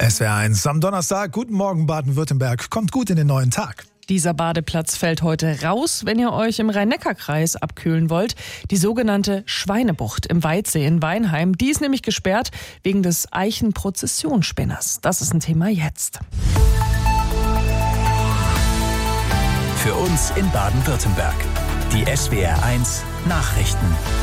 SWR1 am Donnerstag. Guten Morgen Baden-Württemberg. Kommt gut in den neuen Tag. Dieser Badeplatz fällt heute raus, wenn ihr euch im Rhein-Neckar-Kreis abkühlen wollt. Die sogenannte Schweinebucht im Weitsee in Weinheim. Die ist nämlich gesperrt wegen des Eichenprozessionsspinners. Das ist ein Thema jetzt. Für uns in Baden-Württemberg. Die SWR1 Nachrichten.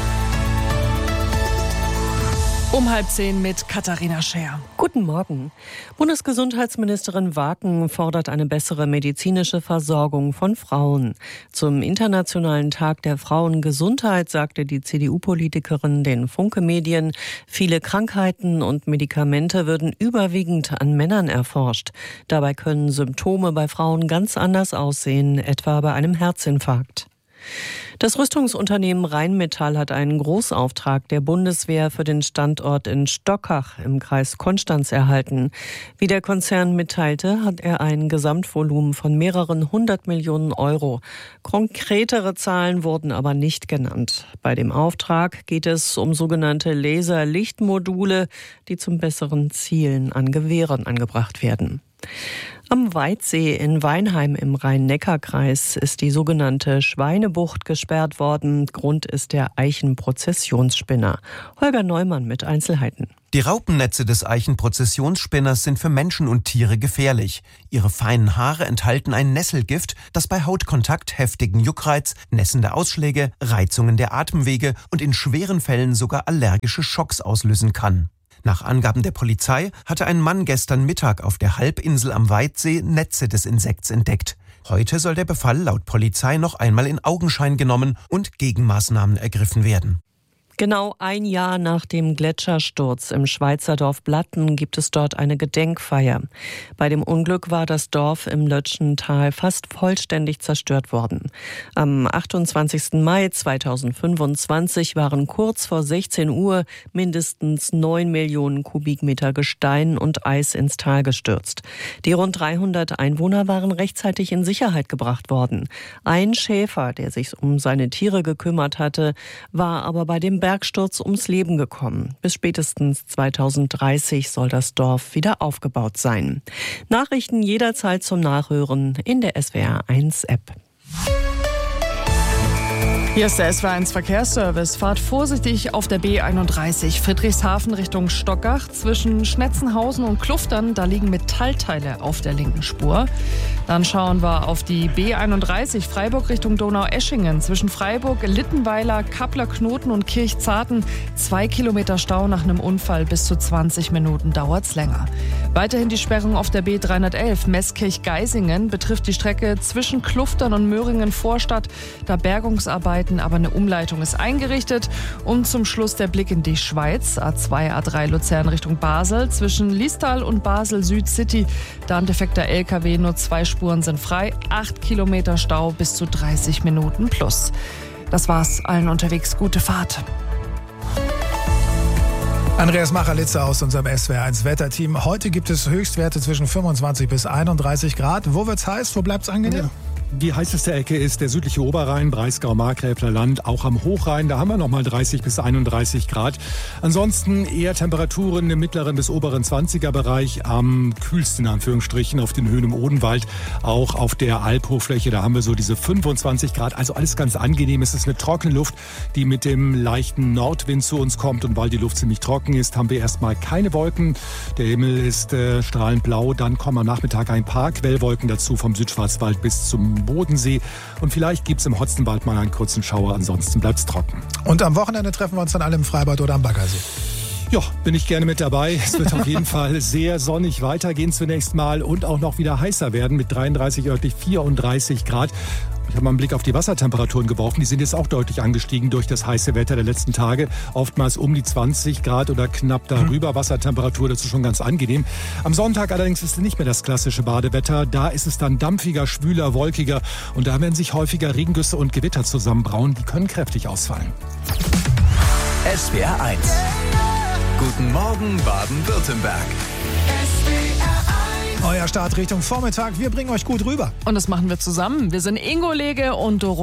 Um 9:30 mit Katharina Scher. Guten Morgen. Bundesgesundheitsministerin Waken fordert eine bessere medizinische Versorgung von Frauen. Zum Internationalen Tag der Frauengesundheit sagte die CDU-Politikerin den Funke-Medien, viele Krankheiten und Medikamente würden überwiegend an Männern erforscht. Dabei können Symptome bei Frauen ganz anders aussehen, etwa bei einem Herzinfarkt. Das Rüstungsunternehmen Rheinmetall hat einen Großauftrag der Bundeswehr für den Standort in Stockach im Kreis Konstanz erhalten. Wie der Konzern mitteilte, hat er ein Gesamtvolumen von mehreren 100 Millionen Euro. Konkretere Zahlen wurden aber nicht genannt. Bei dem Auftrag geht es um sogenannte Laserlichtmodule, die zum besseren Zielen an Gewehren angebracht werden. Am Weitsee in Weinheim im Rhein-Neckar-Kreis ist die sogenannte Schweinebucht gesperrt worden. Grund ist der Eichenprozessionsspinner. Holger Neumann mit Einzelheiten. Die Raupennetze des Eichenprozessionsspinners sind für Menschen und Tiere gefährlich. Ihre feinen Haare enthalten ein Nesselgift, das bei Hautkontakt heftigen Juckreiz, nässende Ausschläge, Reizungen der Atemwege und in schweren Fällen sogar allergische Schocks auslösen kann. Nach Angaben der Polizei hatte ein Mann gestern Mittag auf der Halbinsel am Weitsee Netze des Insekts entdeckt. Heute soll der Befall laut Polizei noch einmal in Augenschein genommen und Gegenmaßnahmen ergriffen werden. Genau ein Jahr nach dem Gletschersturz im Schweizer Dorf Blatten gibt es dort eine Gedenkfeier. Bei dem Unglück war das Dorf im Lötschental fast vollständig zerstört worden. Am 28. Mai 2025 waren kurz vor 16 Uhr mindestens 9 Millionen Kubikmeter Gestein und Eis ins Tal gestürzt. Die rund 300 Einwohner waren rechtzeitig in Sicherheit gebracht worden. Ein Schäfer, der sich um seine Tiere gekümmert hatte, war aber bei dem Bergsturz ums Leben gekommen. Bis spätestens 2030 soll das Dorf wieder aufgebaut sein. Nachrichten jederzeit zum Nachhören in der SWR1-App. Hier ist der SWR1 Verkehrsservice. Fahrt vorsichtig auf der B31 Friedrichshafen Richtung Stockach. Zwischen Schnetzenhausen und Kluftern, da liegen Metallteile auf der linken Spur. Dann schauen wir auf die B31 Freiburg Richtung Donaueschingen. Zwischen Freiburg, Littenweiler, Kappler-Knoten und Kirchzarten 2 Kilometer Stau nach einem Unfall. Bis zu 20 Minuten dauert's länger. Weiterhin die Sperrung auf der B311 Meßkirch-Geisingen betrifft die Strecke zwischen Kluftern und Möhringen-Vorstadt. Da Bergungsarbeiten, aber eine Umleitung ist eingerichtet. Und zum Schluss der Blick in die Schweiz. A2, A3 Luzern Richtung Basel. Zwischen Liestal und Basel Süd City. Da ein defekter LKW, nur 2 Spuren sind frei. 8 Kilometer Stau bis zu 30 Minuten plus. Das war's. Allen unterwegs gute Fahrt. Andreas Macherlitzer aus unserem SWR1 Wetterteam. Heute gibt es Höchstwerte zwischen 25 bis 31 Grad. Wo wird's heiß? Wo bleibt's angenehm? Ja. Die heißeste Ecke ist der südliche Oberrhein, Breisgau-Markgräfler Land, auch am Hochrhein. Da haben wir nochmal 30 bis 31 Grad. Ansonsten eher Temperaturen im mittleren bis oberen 20er-Bereich. Am kühlsten, in Anführungsstrichen, auf den Höhen im Odenwald. Auch auf der Alphochfläche, da haben wir so diese 25 Grad. Also alles ganz angenehm. Es ist eine trockene Luft, die mit dem leichten Nordwind zu uns kommt. Und weil die Luft ziemlich trocken ist, haben wir erstmal keine Wolken. Der Himmel ist strahlend blau. Dann kommen am Nachmittag ein paar Quellwolken dazu, vom Südschwarzwald bis zum Bodensee. Und vielleicht gibt es im Hotzenwald mal einen kurzen Schauer, ansonsten bleibt es trocken. Und am Wochenende treffen wir uns dann alle im Freibad oder am Baggersee. Ja, bin ich gerne mit dabei. Es wird auf jeden Fall sehr sonnig weitergehen zunächst mal und auch noch wieder heißer werden mit 33, örtlich 34 Grad. Ich habe mal einen Blick auf die Wassertemperaturen geworfen. Die sind jetzt auch deutlich angestiegen durch das heiße Wetter der letzten Tage. Oftmals um die 20 Grad oder knapp darüber. Wassertemperatur dazu schon ganz angenehm. Am Sonntag allerdings ist es nicht mehr das klassische Badewetter. Da ist es dann dampfiger, schwüler, wolkiger. Und da werden sich häufiger Regengüsse und Gewitter zusammenbrauen. Die können kräftig ausfallen. SWR1. Guten Morgen Baden-Württemberg. Euer Start Richtung Vormittag. Wir bringen euch gut rüber. Und das machen wir zusammen. Wir sind Ingo Lege und Doro.